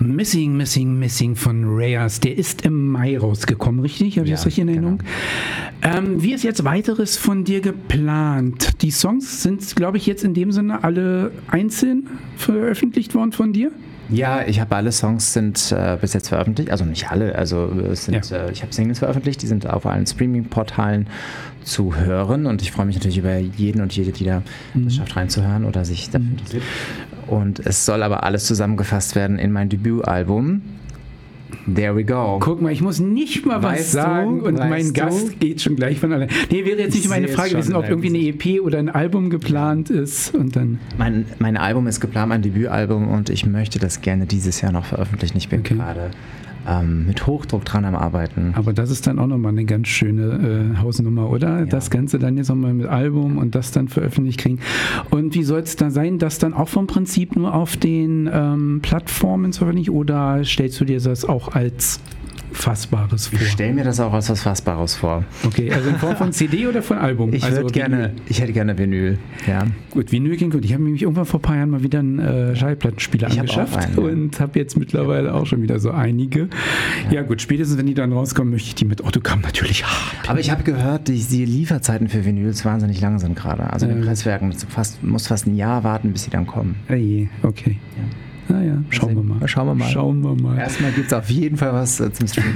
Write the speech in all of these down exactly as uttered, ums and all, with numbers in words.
Missing, Missing, Missing von Reyes. Der ist im Mai rausgekommen, richtig? Habe ich Ja, das richtig in Erinnerung? genau. Ähm, wie ist jetzt weiteres von dir geplant? Die Songs sind, glaube ich, jetzt in dem Sinne alle einzeln veröffentlicht worden von dir? Ja, ich habe alle Songs sind äh, bis jetzt veröffentlicht, also nicht alle, also es sind, Ja. äh, ich habe Singles veröffentlicht, die sind auf allen Streaming-Portalen zu hören und ich freue mich natürlich über jeden und jede, die da Mhm. das schafft reinzuhören oder sich dafür interessiert. Und es soll aber alles zusammengefasst werden in mein Debütalbum. There we go. Guck mal, ich muss nicht mal was Weißt sagen du, und weißt mein du? Gast geht schon gleich von allein. Nee, wäre jetzt Ich nicht meine sehe es Frage schon gewesen, ob in irgendwie eine deinem E P oder ein Album geplant ist und dann... Mein, mein Album ist geplant, mein Debütalbum und ich möchte das gerne dieses Jahr noch veröffentlichen. Ich bin Okay. gerade ähm, mit Hochdruck dran am Arbeiten. Aber das ist dann auch nochmal eine ganz schöne äh, Hausnummer, oder? Ja. Das Ganze dann jetzt nochmal mit Album und das dann veröffentlicht kriegen. Und wie soll es da sein, das dann auch vom Prinzip nur auf den ähm, Plattformen zu veröffentlichen oder stellst du dir das auch als Fassbares vor? Ich stelle mir das auch als was Fassbares vor. Okay, also in Form von C D oder von Album? Ich, also würd gerne, ich hätte gerne Vinyl. Ja. Gut, Vinyl klingt gut. Ich habe mir nämlich irgendwann vor ein paar Jahren mal wieder einen äh, Schallplattenspieler Ich hab angeschafft auch einen, ja. und habe jetzt mittlerweile auch schon wieder so einige. Ja. ja gut, spätestens wenn die dann rauskommen, möchte ich die mit Autogramm natürlich haben. Aber ich habe gehört, die, die Lieferzeiten für Vinyls wahnsinnig lang sind gerade. Also in den Ja. Presswerken musst du fast, musst fast ein Jahr warten, bis sie dann kommen. Ey, okay. Naja, schauen wir mal. Schauen wir mal. Schauen wir mal. Erstmal gibt es auf jeden Fall was äh, zum Streamen.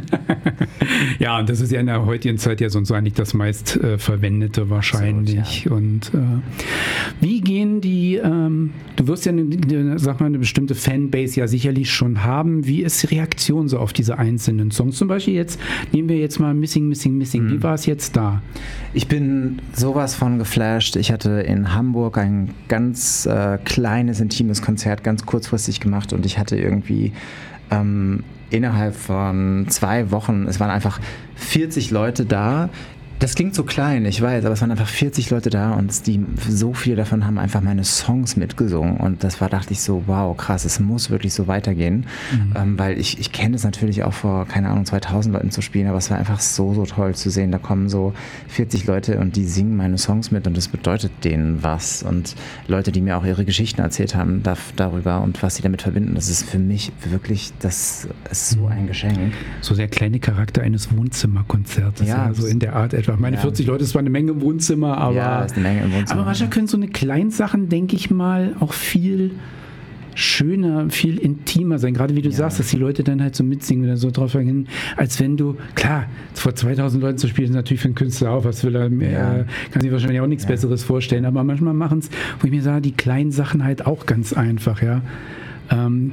Ja, und das ist ja in der heutigen Zeit ja sonst eigentlich das meist äh, verwendete wahrscheinlich. Absolut, Und äh, wie gehen die, ähm, du wirst ja eine, eine, sag mal, eine bestimmte Fanbase ja sicherlich schon haben. Wie ist die Reaktion so auf diese einzelnen Songs? Zum Beispiel jetzt, nehmen wir jetzt mal Missing, Missing, Missing. Mhm. Wie war es jetzt da? Ich bin sowas von geflasht. Ich hatte in Hamburg ein ganz äh, kleines, intimes Konzert ganz kurzfristig gemacht und ich hatte irgendwie ähm, innerhalb von zwei Wochen, es waren einfach vierzig Leute da. Das klingt so klein, ich weiß, aber es waren einfach vierzig Leute da und die, so viele davon haben einfach meine Songs mitgesungen und das war, dachte ich so, wow, krass, es muss wirklich so weitergehen, mhm. ähm, weil ich, ich kenne es natürlich auch vor, keine Ahnung, zweitausend Leuten zu spielen, aber es war einfach so, so toll zu sehen, da kommen so vierzig Leute und die singen meine Songs mit und das bedeutet denen was und Leute, die mir auch ihre Geschichten erzählt haben da, darüber und was sie damit verbinden, das ist für mich wirklich, das ist so ein Geschenk. So der kleine Charakter eines Wohnzimmerkonzerts, ja, ja, so in der Art etwa. Meine ja. vierzig Leute, ist zwar eine Menge im Wohnzimmer, aber, ja, ist eine Menge im Wohnzimmer. aber manchmal können so eine kleinen Sachen, denke ich mal, auch viel schöner, viel intimer sein. Gerade wie du ja. sagst, dass die Leute dann halt so mitsingen oder so drauf hängen, als wenn du, klar, vor zweitausend Leuten zu spielen, ist natürlich für einen Künstler auch, was will er, ja. äh, kann sich wahrscheinlich auch nichts ja. Besseres vorstellen, aber manchmal machen es, wo ich mir sage, die kleinen Sachen halt auch ganz einfach, ja. Ähm,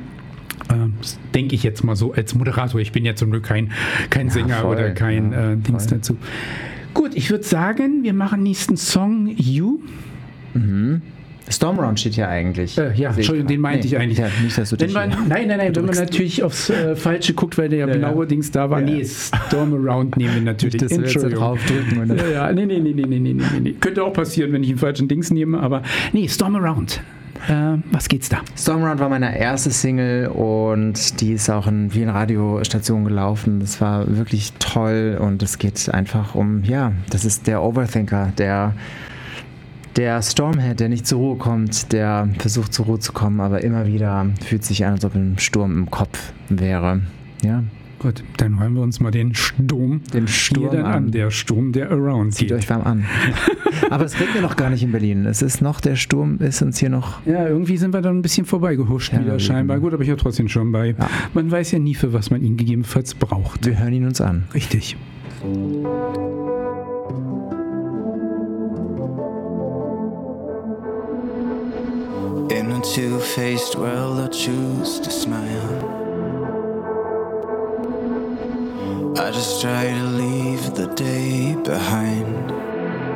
Das denke ich jetzt mal so als Moderator. Ich bin ja zum Glück kein, kein ja, Sänger voll, oder kein ja, äh, Dings voll. dazu. Gut, ich würde sagen, wir machen nächsten Song You. Mhm. Stormround steht ja eigentlich. Äh, ja, Entschuldigung, den meinte nee, ich eigentlich. Ja, nicht, dass du Wenn dich man, nein, nein, nein, wenn man natürlich aufs äh, Falsche guckt, weil der ja, Ja, blaue ja. Dings da war. Ja. Nee, Storm Around nehmen wir natürlich. Nicht, dass wir jetzt da Entschuldigung. draufdrücken, oder? Ja, ja, nee, nee, nee, nee, nee, nee, nee, nee. Könnte auch passieren, wenn ich einen falschen Dings nehme, aber nee, Storm Around. Äh, was geht's da? Stormround war meine erste Single und die ist auch in vielen Radiostationen gelaufen. Das war wirklich toll und es geht einfach um, ja, das ist der Overthinker, der, der Stormhead, der nicht zur Ruhe kommt, der versucht zur Ruhe zu kommen, aber immer wieder fühlt sich an, als ob ein Sturm im Kopf wäre. Ja. Gut, dann hören wir uns mal den Sturm, Den Sturm hier dann an. an. Der Sturm, der Around Zieht geht. euch warm an. Aber es regnet noch gar nicht in Berlin. Es ist noch, der Sturm ist uns hier noch... Ja, irgendwie sind wir dann ein bisschen vorbeigehuscht Ja, wieder eben. scheinbar. Gut, aber ich habe trotzdem schon bei. Ja. Man weiß ja nie, für was man ihn gegebenenfalls braucht. Wir hören ihn uns an. Richtig. In a two-faced world, I choose to smile. I just try to leave the day behind.